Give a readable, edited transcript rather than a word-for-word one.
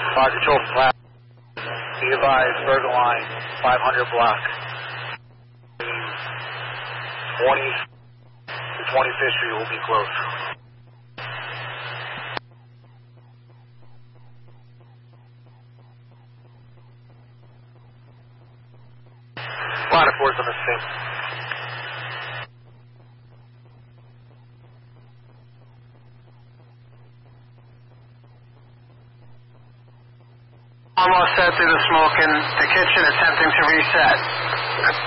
Control flat. Be advised, Bergen Line, 500 block. 20 to 25th Street will be closed. A lot of force on the same. Almost set through the smoke in the kitchen, attempting to reset.